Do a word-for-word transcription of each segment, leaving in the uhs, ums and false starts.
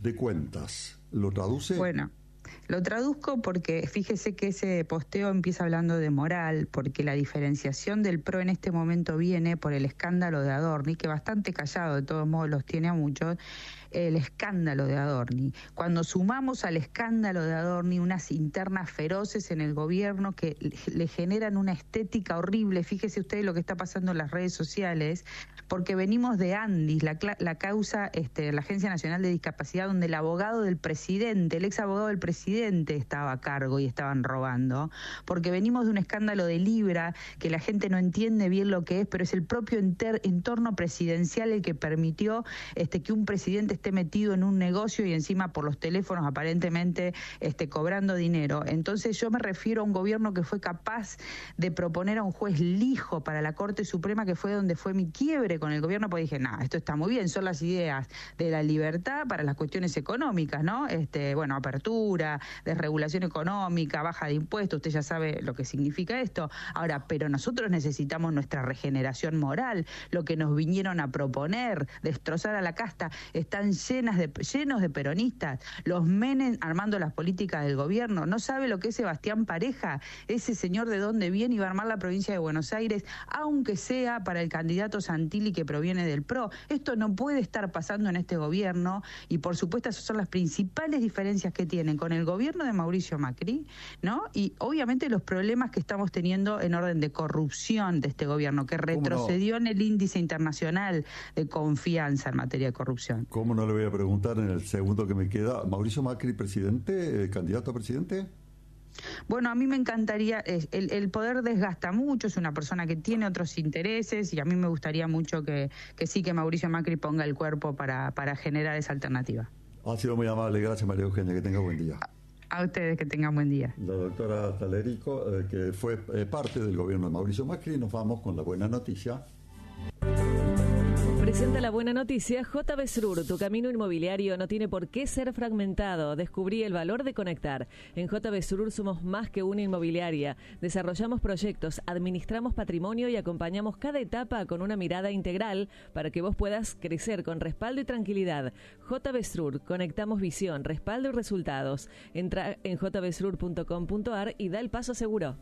de cuentas. ¿Lo traduce? Bueno, lo traduzco porque fíjese que ese posteo empieza hablando de moral, porque la diferenciación del P R O en este momento viene por el escándalo de Adorni, que bastante callado, de todos modos los tiene a muchos, el escándalo de Adorni. Cuando sumamos al escándalo de Adorni unas internas feroces en el gobierno que le generan una estética horrible, fíjese usted lo que está pasando en las redes sociales, porque venimos de Andis, la, la causa, este, la Agencia Nacional de Discapacidad, donde el abogado del presidente, el ex abogado del presidente estaba a cargo y estaban robando, porque venimos de un escándalo de Libra, que la gente no entiende bien lo que es, pero es el propio enter, entorno presidencial el que permitió este, que un presidente esté metido en un negocio y encima por los teléfonos aparentemente este, cobrando dinero. Entonces yo me refiero a un gobierno que fue capaz de proponer a un juez lijo para la Corte Suprema, que fue donde fue mi quiebre con el gobierno, porque dije, no, esto está muy bien, son las ideas de la libertad para las cuestiones económicas, ¿no? Este, bueno, apertura, desregulación económica, baja de impuestos, usted ya sabe lo que significa esto. Ahora, pero nosotros necesitamos nuestra regeneración moral, lo que nos vinieron a proponer, destrozar a la casta, están llenas de, llenos de peronistas, los Menem armando las políticas del gobierno. ¿No sabe lo que es Sebastián Pareja? Ese señor de dónde viene y va a armar la provincia de Buenos Aires, aunque sea para el candidato Santilli que proviene del P R O. Esto no puede estar pasando en este gobierno y por supuesto esas son las principales diferencias que tienen con el gobierno de Mauricio Macri, ¿no? Y obviamente los problemas que estamos teniendo en orden de corrupción de este gobierno, que retrocedió no? en el índice internacional de confianza en materia de corrupción. ¿Cómo no le voy a preguntar en el segundo que me queda? ¿Mauricio Macri presidente, eh, candidato a presidente? Bueno, a mí me encantaría, el, el poder desgasta mucho, es una persona que tiene otros intereses y a mí me gustaría mucho que, que sí, que Mauricio Macri ponga el cuerpo para, para generar esa alternativa. Ha sido muy amable, gracias María Eugenia, que tenga buen día. A ustedes, que tengan buen día. La doctora Talerico, eh, que fue eh, parte del gobierno de Mauricio Macri, nos vamos con la buena noticia. Presenta la buena noticia J B Srur. Tu camino inmobiliario no tiene por qué ser fragmentado. Descubrí el valor de conectar. En J B Srur somos más que una inmobiliaria. Desarrollamos proyectos, administramos patrimonio y acompañamos cada etapa con una mirada integral para que vos puedas crecer con respaldo y tranquilidad. J B Srur. Conectamos visión, respaldo y resultados. Entra en j b srur punto com punto a r y da el paso seguro.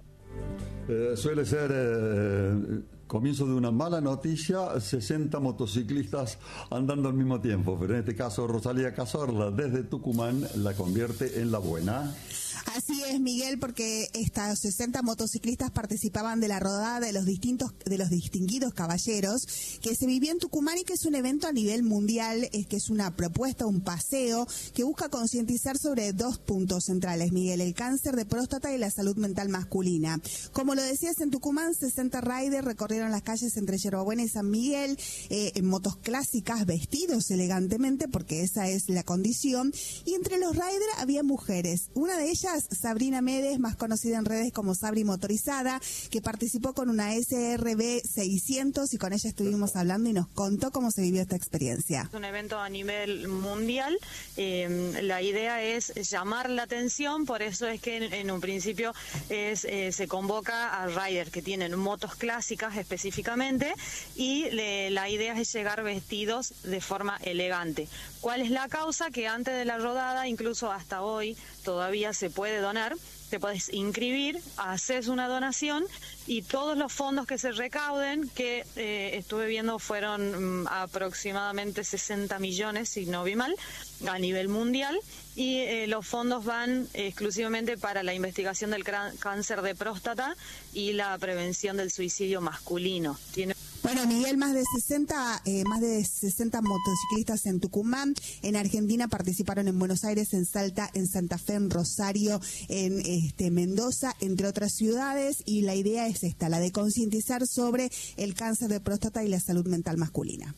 Eh, suele ser eh, comienzo de una mala noticia, sesenta motociclistas andando al mismo tiempo, pero en este caso Rosalía Cazorla desde Tucumán la convierte en la buena. Así es, Miguel, porque estas sesenta motociclistas participaban de la rodada de los distintos de los distinguidos caballeros que se vivió en Tucumán y que es un evento a nivel mundial, es que es una propuesta, un paseo que busca concientizar sobre dos puntos centrales, Miguel, el cáncer de próstata y la salud mental masculina. Como lo decías, en Tucumán, sesenta riders recorrieron las calles entre Yerbabuena y San Miguel eh, en motos clásicas, vestidos elegantemente, porque esa es la condición, y entre los riders había mujeres. Una de ellas, Sabrina Medes, más conocida en redes como Sabri Motorizada, que participó con una S R B seiscientos y con ella estuvimos hablando y nos contó cómo se vivió esta experiencia. Es un evento a nivel mundial, eh, la idea es llamar la atención, por eso es que en, en un principio es, eh, se convoca a riders que tienen motos clásicas específicamente y le, la idea es llegar vestidos de forma elegante. ¿Cuál es la causa? Que antes de la rodada, incluso hasta hoy, todavía se puede donar, te puedes inscribir, haces una donación y todos los fondos que se recauden, que eh, estuve viendo fueron mm, aproximadamente sesenta millones, si no vi mal, a nivel mundial, y eh, los fondos van exclusivamente para la investigación del cáncer de próstata y la prevención del suicidio masculino. Tiene Bueno, Miguel, más de sesenta, eh, más de sesenta motociclistas en Tucumán, en Argentina participaron en Buenos Aires, en Salta, en Santa Fe, en Rosario, en este Mendoza, entre otras ciudades, y la idea es esta, la de concientizar sobre el cáncer de próstata y la salud mental masculina.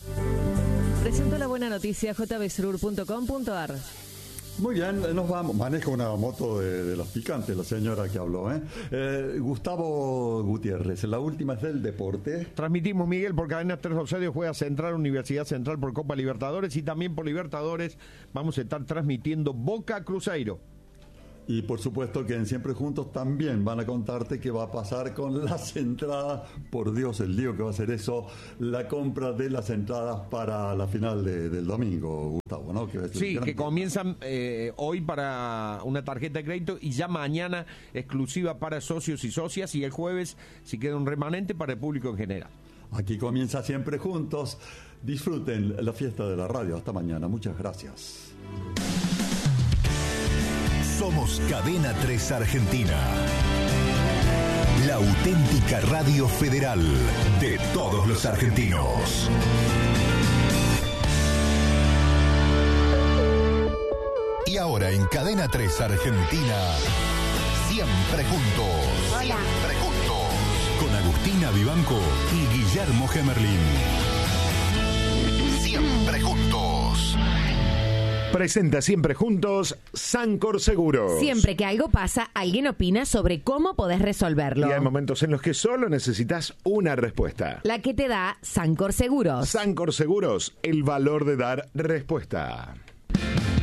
Presento la buena noticia j b srur punto com punto a r. Muy bien, nos vamos. Maneja una moto de, de los picantes, la señora que habló, ¿eh? Eh, Gustavo Gutiérrez, la última es del deporte. Transmitimos, Miguel, por Cadena tres Rosario juega Central, Universidad Central por Copa Libertadores y también por Libertadores vamos a estar transmitiendo Boca Cruzeiro. Y por supuesto que en Siempre Juntos también van a contarte qué va a pasar con las entradas. Por Dios, el lío que va a ser eso, la compra de las entradas para la final de, del domingo, Gustavo, ¿no? Que sí, que comienzan eh, hoy para una tarjeta de crédito y ya mañana exclusiva para socios y socias, y el jueves, si queda un remanente, para el público en general. Aquí comienza Siempre Juntos. Disfruten la fiesta de la radio. Hasta mañana. Muchas gracias. Somos Cadena tres Argentina, la auténtica radio federal de todos los argentinos. Y ahora en Cadena tres Argentina, Siempre Juntos. Hola. Siempre Juntos. Con Agustina Vivanco y Guillermo Gemerlín. Siempre Juntos. Presenta Siempre Juntos Sancor Seguros. Siempre que algo pasa, alguien opina sobre cómo podés resolverlo. Y hay momentos en los que solo necesitas una respuesta. La que te da Sancor Seguros. Sancor Seguros, el valor de dar respuesta.